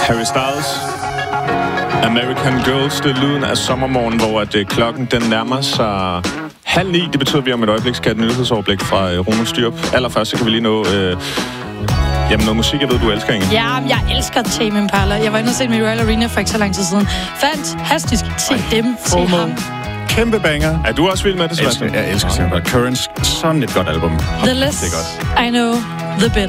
Harry Styles, American Girls, det er lyden af sommermorgen, hvor at klokken den nærmer sig 8:30. Det betyder, at vi om et øjeblik skal have et nyhedsoverblik fra Rune Styrup. Allerførst så kan vi lige nå noget musik, jeg ved, du elsker, Inge. Ja, jeg elsker Tame Impala. Jeg var inde og set med Royal Arena for ikke så lang tid siden. Fantastisk. Se dem, se ham. Kæmpe banger. Er du også vild med det, Sebastian? Jeg elsker Currents. Sådan et godt album. The less I know, the better.